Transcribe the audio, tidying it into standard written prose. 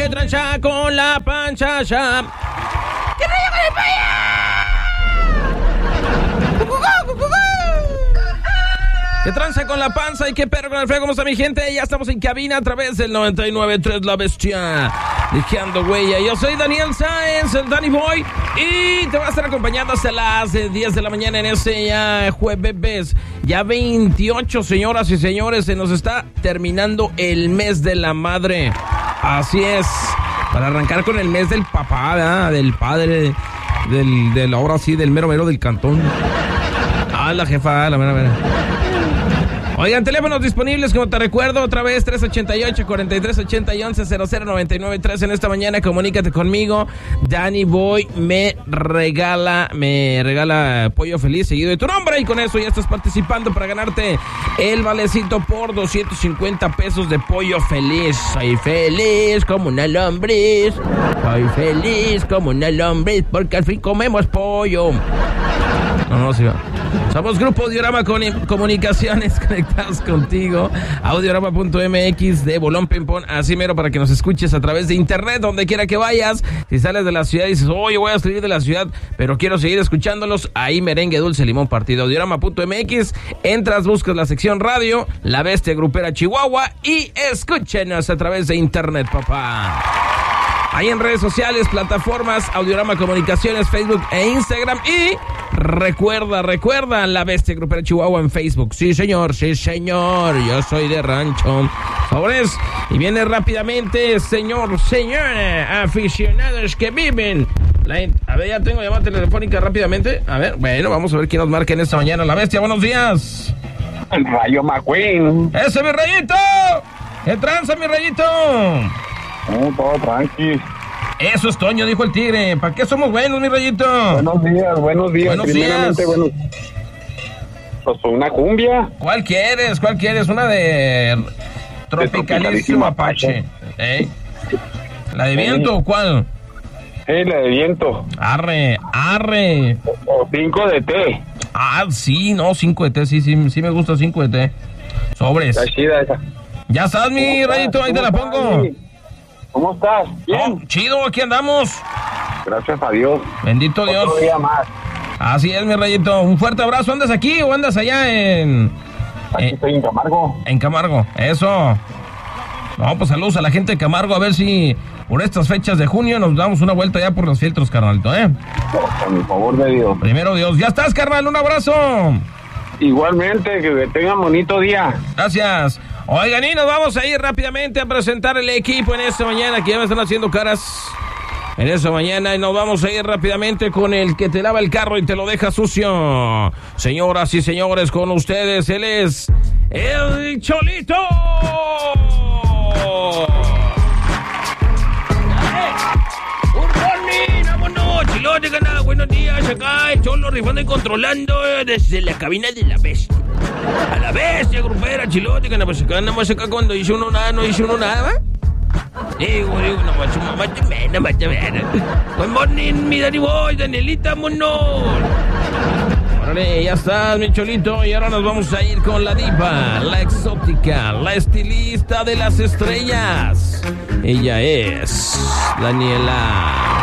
¿Qué tranza con la pancha? ¿Qué tranza con el paya? ¿Qué tranza con la panza y qué perro con el feo? ¿Cómo está mi gente? Ya estamos en cabina a través del 99.3 La Bestia, dejando huella. Yo soy Daniel Sáenz, el Danny Boy, y te voy a estar acompañando hasta las 10 de la mañana en ese jueves. Ya 28, señoras y señores, se nos está terminando el mes de la madre. Así es, para arrancar con el mes del papá, ¿verdad? Del padre, del ahora sí, del mero del cantón. La jefa, la mera. Oigan, teléfonos disponibles, como te recuerdo, otra vez 388-4380 y 1100-993. En esta mañana comunícate conmigo. Danny Boy me regala pollo feliz seguido de tu nombre, y con eso ya estás participando para ganarte el valecito por 250 pesos de pollo feliz. Soy feliz como una lombriz, soy feliz como una lombriz, porque al fin comemos pollo. No, sí va. Somos Grupo Audiorama con Comunicaciones, conectados contigo. Audiorama.mx de Bolón Pimpón, así mero, para que nos escuches a través de internet, donde quiera que vayas. Si sales de la ciudad y dices, oye, voy a salir de la ciudad, pero quiero seguir escuchándolos, ahí merengue, dulce, limón, partido. Audiorama.mx, entras, buscas la sección radio, La Bestia Grupera Chihuahua, y escúchenos a través de internet, papá. Ahí en redes sociales, plataformas, Audiorama Comunicaciones, Facebook e Instagram. Y recuerda, La Bestia Grupera Chihuahua en Facebook. Sí, señor, yo soy de rancho. Sobres. Y viene rápidamente, señora, aficionados que viven. A ver, ya tengo llamada telefónica rápidamente. A ver, bueno, vamos a ver quién nos marca en esta mañana. La Bestia, buenos días. El Rayo McQueen. ¡Ese, mi Rayito! ¿Qué tranza, mi Rayito? Todo tranqui. Eso es Toño, dijo el tigre. ¿Para qué somos buenos, mi Rayito? Buenos días. Primeramente, días. Pues una cumbia. ¿Cuál quieres? Una de Tropicalísimo Apache. ¿La de viento o cuál? La de viento. Arre. O 5 de té. Sí, no, 5 de té, sí me gusta 5 de té. Sobres. Está chida esa. Ya estás, mi Rayito, ahí te la pongo. ¿Cómo estás? ¿Bien? Chido, aquí andamos. Gracias a Dios. Bendito Dios. Otro día más. Así es, mi Rayito. Un fuerte abrazo. ¿Andas aquí o andas allá en...? Aquí estoy en Camargo. En Camargo, eso. No, pues saludos a la gente de Camargo, a ver si por estas fechas de junio nos damos una vuelta ya por los filtros, carnalito, Con el favor de Dios. Primero Dios. Ya estás, carnal, un abrazo. Igualmente, que tengan bonito día. Gracias. Oigan, y nos vamos a ir rápidamente a presentar el equipo en esta mañana, que ya me están haciendo caras en esta mañana, y nos vamos a ir rápidamente con el que te lava el carro y te lo deja sucio. Señoras y señores, con ustedes, él es el Cholito. ¡Vámonos, chilote, canal! Buenos días, acá el Cholo rifando y controlando desde la cabina de La Bestia. A La Bestia Grupera, chilote, canal, pues acá andamos acá cuando hice uno nada, no hice uno nada, ¿va? Digo, no, más o menos. Buen morning, mi Danny Boy, Danielita, vámonos. Órale, ya estás, mi Cholito, y ahora nos vamos a ir con la diva, la exótica, la estilista de las estrellas. Ella es Daniela.